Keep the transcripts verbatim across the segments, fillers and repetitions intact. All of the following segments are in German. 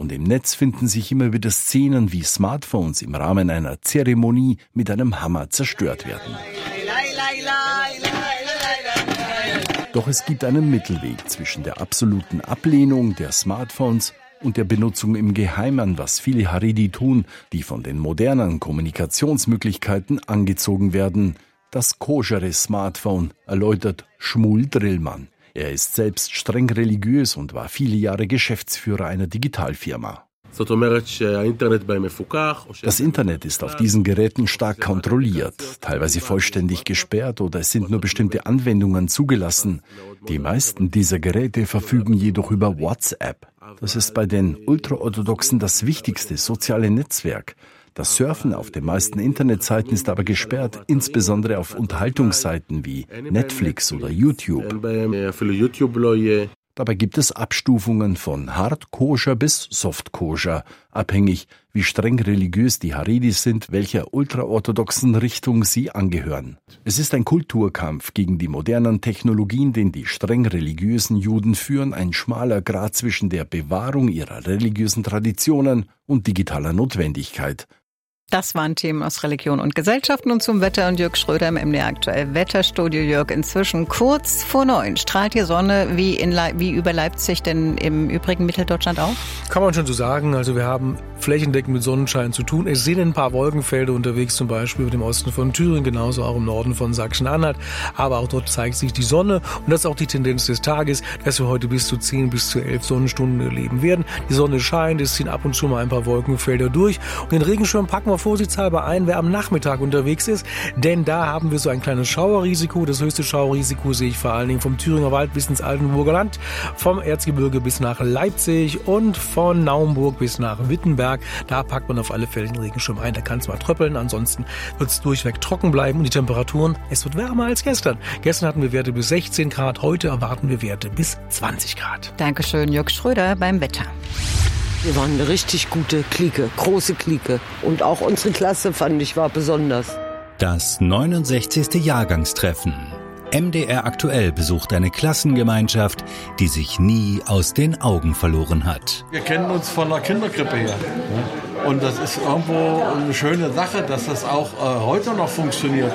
und im Netz finden sich immer wieder Szenen, wie Smartphones im Rahmen einer Zeremonie mit einem Hammer zerstört werden. Doch es gibt einen Mittelweg zwischen der absoluten Ablehnung der Smartphones und der Benutzung im Geheimen, was viele Haredi tun, die von den modernen Kommunikationsmöglichkeiten angezogen werden. Das koschere Smartphone, erläutert Shmuel Drillmann. Er ist selbst streng religiös und war viele Jahre Geschäftsführer einer Digitalfirma. Das Internet ist auf diesen Geräten stark kontrolliert, teilweise vollständig gesperrt oder es sind nur bestimmte Anwendungen zugelassen. Die meisten dieser Geräte verfügen jedoch über WhatsApp. Das ist bei den Ultraorthodoxen das wichtigste soziale Netzwerk. Das Surfen auf den meisten Internetseiten ist aber gesperrt, insbesondere auf Unterhaltungsseiten wie Netflix oder YouTube. Dabei gibt es Abstufungen von Hard-Koscher bis Soft-Koscher, abhängig, wie streng religiös die Haredis sind, welcher ultraorthodoxen Richtung sie angehören. Es ist ein Kulturkampf gegen die modernen Technologien, den die streng religiösen Juden führen, ein schmaler Grat zwischen der Bewahrung ihrer religiösen Traditionen und digitaler Notwendigkeit. Das waren Themen aus Religion und Gesellschaft. Nun zum Wetter und Jörg Schröder im M D R Aktuell Wetterstudio. Jörg, inzwischen kurz vor neun. Strahlt die Sonne wie, in Le- wie über Leipzig denn im übrigen Mitteldeutschland auch? Kann man schon so sagen. Also wir haben flächendeckend mit Sonnenschein zu tun. Es sind ein paar Wolkenfelder unterwegs, zum Beispiel über dem Osten von Thüringen, genauso auch im Norden von Sachsen-Anhalt. Aber auch dort zeigt sich die Sonne. Und das ist auch die Tendenz des Tages, dass wir heute bis zu zehn bis zu elf Sonnenstunden erleben werden. Die Sonne scheint, es ziehen ab und zu mal ein paar Wolkenfelder durch. Und den Regenschirm packen wir vorsichtshalber ein, wer am Nachmittag unterwegs ist, denn da haben wir so ein kleines Schauerrisiko. Das höchste Schauerrisiko sehe ich vor allen Dingen vom Thüringer Wald bis ins Altenburger Land, vom Erzgebirge bis nach Leipzig und von Naumburg bis nach Wittenberg. Da packt man auf alle Fälle den Regenschirm ein, da kann es mal tröppeln, ansonsten wird es durchweg trocken bleiben und die Temperaturen, es wird wärmer als gestern. Gestern hatten wir Werte bis sechzehn Grad, heute erwarten wir Werte bis zwanzig Grad. Dankeschön, Jörg Schröder beim Wetter. Wir waren eine richtig gute Clique, große Clique. Und auch unsere Klasse, fand ich, war besonders. Das neunundsechzigste Jahrgangstreffen. M D R Aktuell besucht eine Klassengemeinschaft, die sich nie aus den Augen verloren hat. Wir kennen uns von der Kinderkrippe her. Und das ist irgendwo eine schöne Sache, dass das auch äh, heute noch funktioniert.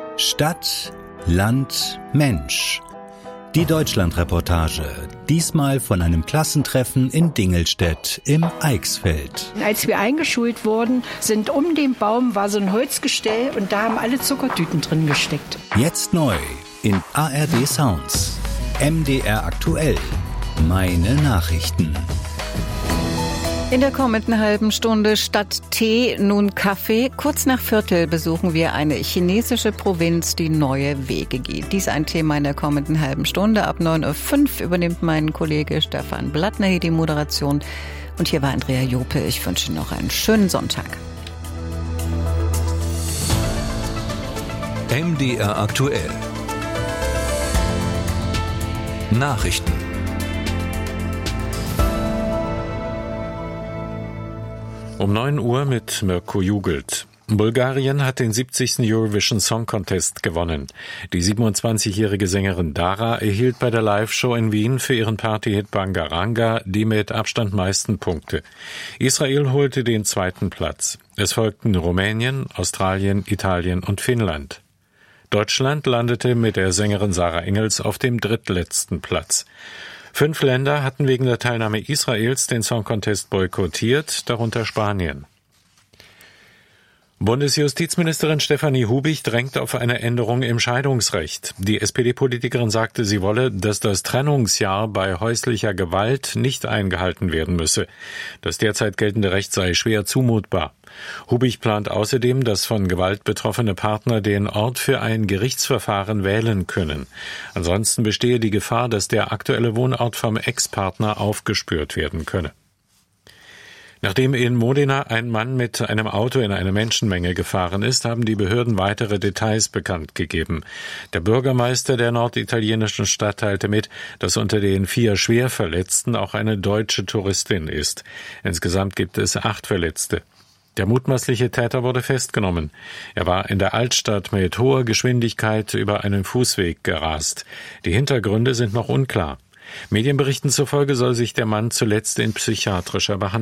Stadt, Land, Mensch. Die Deutschlandreportage, diesmal von einem Klassentreffen in Dingelstedt im Eichsfeld. Als wir eingeschult wurden, sind um den Baum war so ein Holzgestell und da haben alle Zuckertüten drin gesteckt. Jetzt neu in A R D Sounds. M D R Aktuell. Meine Nachrichten. In der kommenden halben Stunde statt Tee nun Kaffee. Kurz nach Viertel besuchen wir eine chinesische Provinz, die neue Wege geht. Dies ein Thema in der kommenden halben Stunde. Ab neun Uhr fünf übernimmt mein Kollege Stefan Blattner hier die Moderation. Und hier war Andrea Jope. Ich wünsche noch einen schönen Sonntag. M D R Aktuell. Nachrichten. Um neun Uhr mit Mirko Jugelt. Bulgarien hat den siebzigsten Eurovision Song Contest gewonnen. Die siebenundzwanzigjährige Sängerin Dara erhielt bei der Live-Show in Wien für ihren Partyhit Bangaranga die mit Abstand meisten Punkte. Israel holte den zweiten Platz. Es folgten Rumänien, Australien, Italien und Finnland. Deutschland landete mit der Sängerin Sarah Engels auf dem drittletzten Platz. Fünf Länder hatten wegen der Teilnahme Israels den Song Contest boykottiert, darunter Spanien. Bundesjustizministerin Stefanie Hubich drängt auf eine Änderung im Scheidungsrecht. Die S P D-Politikerin sagte, sie wolle, dass das Trennungsjahr bei häuslicher Gewalt nicht eingehalten werden müsse. Das derzeit geltende Recht sei schwer zumutbar. Hubich plant außerdem, dass von Gewalt betroffene Partner den Ort für ein Gerichtsverfahren wählen können. Ansonsten bestehe die Gefahr, dass der aktuelle Wohnort vom Ex-Partner aufgespürt werden könne. Nachdem in Modena ein Mann mit einem Auto in eine Menschenmenge gefahren ist, haben die Behörden weitere Details bekannt gegeben. Der Bürgermeister der norditalienischen Stadt teilte mit, dass unter den vier Schwerverletzten auch eine deutsche Touristin ist. Insgesamt gibt es acht Verletzte. Der mutmaßliche Täter wurde festgenommen. Er war in der Altstadt mit hoher Geschwindigkeit über einen Fußweg gerast. Die Hintergründe sind noch unklar. Medienberichten zufolge soll sich der Mann zuletzt in psychiatrischer Behandlung